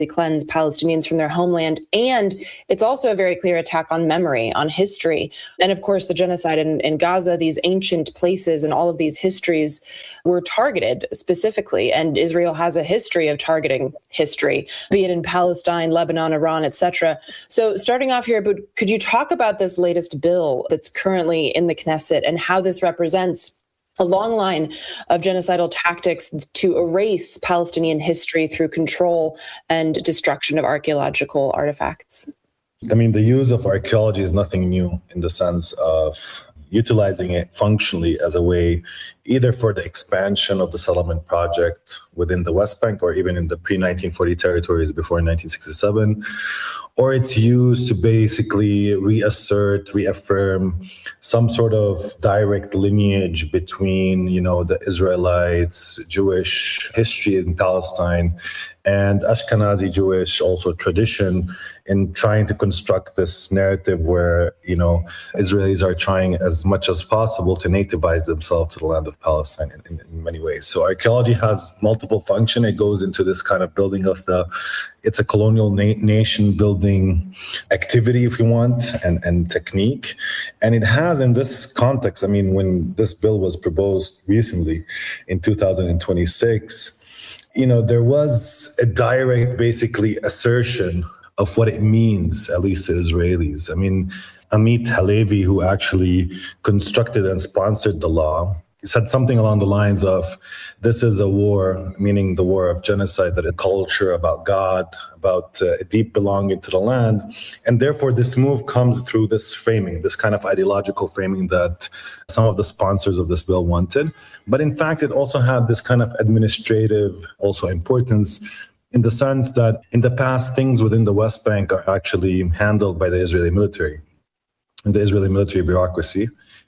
cleanse Palestinians from their homeland. And it's also a very clear attack on memory, on history. And of course, the genocide in Gaza, these ancient places and all of these histories were targeted specifically. And Israel has a history of targeting history, be it in Palestine, Lebanon, Iran, etc. So starting off here, but could you talk about this latest bill that's currently in the Knesset and how this represents a long line of genocidal tactics to erase Palestinian history through control and destruction of archaeological artifacts? I mean, the use of archaeology is nothing new in the sense of utilizing it functionally as a way either for the expansion of the settlement project within the West Bank or even in the pre-1940 territories before 1967, or it's used to basically reaffirm some sort of direct lineage between, the Israelites, Jewish history in Palestine, and Ashkenazi Jewish also tradition in trying to construct this narrative where, Israelis are trying as much as possible to nativize themselves to the land of Palestine in many ways. So archaeology has multiple functions. It goes into this kind of building of it's a colonial nation building activity, if you want, and technique. And it has in this context, when this bill was proposed recently in 2026, there was a direct, basically, assertion of what it means, at least to Israelis. Amit Halevi, who actually constructed and sponsored the law, said something along the lines of, this is a war, meaning the war of genocide, that a culture about God, about a deep belonging to the land. And therefore, this move comes through this framing, this kind of ideological framing that some of the sponsors of this bill wanted. But in fact, it also had this kind of administrative also importance in the sense that in the past, things within the West Bank are actually handled by the Israeli military and the Israeli military bureaucracy.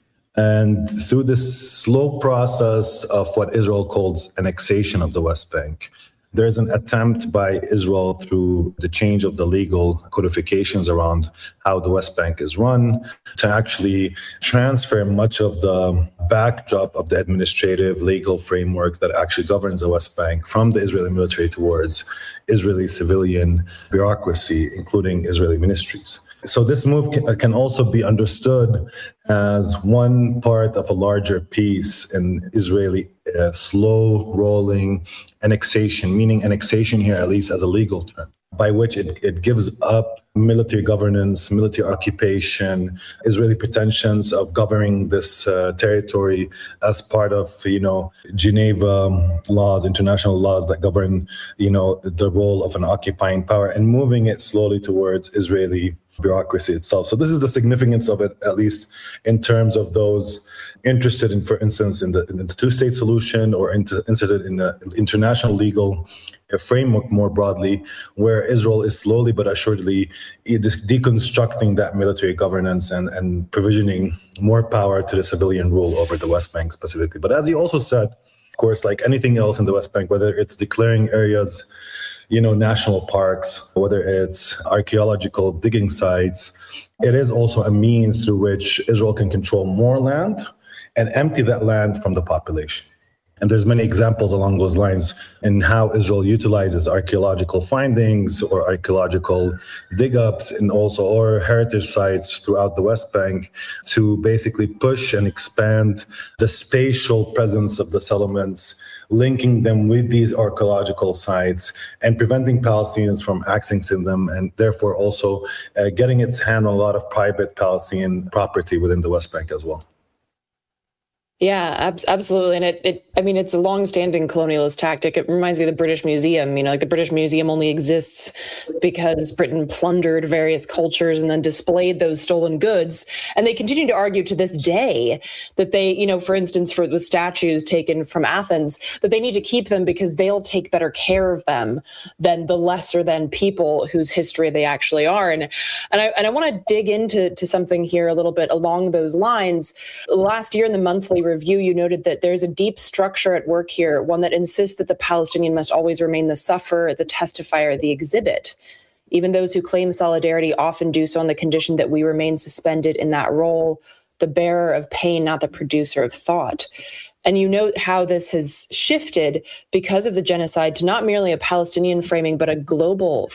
And through this slow process of what Israel calls annexation of the West Bank, there's an attempt by Israel through the change of the legal codifications around how the West Bank is run to actually transfer much of the backdrop of the administrative legal framework that actually governs the West Bank from the Israeli military towards Israeli civilian bureaucracy, including Israeli ministries. So this move can also be understood as one part of a larger piece in Israeli slow rolling annexation, meaning annexation here at least as a legal term, by which it gives up military governance, military occupation, Israeli pretensions of governing this territory as part of, Geneva laws, international laws that govern, the role of an occupying power, and moving it slowly towards Israeli bureaucracy itself. So this is the significance of it, at least in terms of those interested in, for instance, in the two-state solution or interested in the international legal framework more broadly, where Israel is slowly but assuredly deconstructing that military governance and provisioning more power to the civilian rule over the West Bank specifically. But as you also said, of course, like anything else in the West Bank, whether it's declaring areas, national parks, whether it's archaeological digging sites, it is also a means through which Israel can control more land and empty that land from the population. And there's many examples along those lines in how Israel utilizes archaeological findings or archaeological dig-ups and also or heritage sites throughout the West Bank to basically push and expand the spatial presence of the settlements, linking them with these archaeological sites and preventing Palestinians from accessing them, and therefore also getting its hand on a lot of private Palestinian property within the West Bank as well. Yeah, absolutely. And it's a long-standing colonialist tactic. It reminds me of the British Museum. The British Museum only exists because Britain plundered various cultures and then displayed those stolen goods. And they continue to argue to this day that they, for instance, for the statues taken from Athens, that they need to keep them because they'll take better care of them than the lesser than people whose history they actually are. And I want to dig into something here a little bit along those lines. Last year in the monthly review, you noted that there's a deep structure at work here, one that insists that the Palestinian must always remain the sufferer, the testifier, the exhibit. Even those who claim solidarity often do so on the condition that we remain suspended in that role, the bearer of pain, not the producer of thought. And you note how this has shifted because of the genocide to not merely a Palestinian framing, but a global